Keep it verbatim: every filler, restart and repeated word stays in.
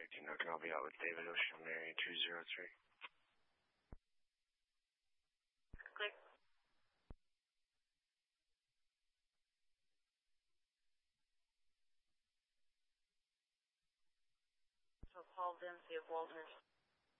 connecting. How can I help you out with David Ocean Mary two zero three? Click. So Paul Dempsey of Walters.